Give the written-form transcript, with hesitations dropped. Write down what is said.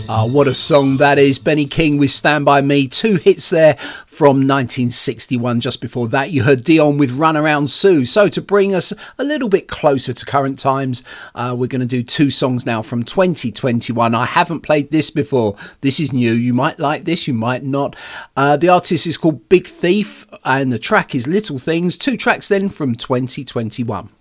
What a song that is. Benny King with Stand By Me. 2 hits there from 1961. Just before that, you heard Dion with Run Around Sue. So to bring us a little bit closer to current times, we're going to do 2 songs now from 2021. I haven't played this before. This is new. You might like this, you might not. The artist is called Big Thief and the track is Little Things. 2 tracks then from 2021.